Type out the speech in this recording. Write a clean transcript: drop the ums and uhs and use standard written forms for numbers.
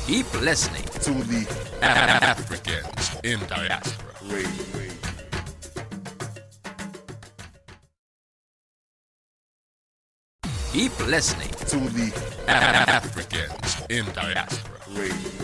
Keep listening to the Africans in Diaspora Radio. Keep listening To the Africans in Diaspora Radio.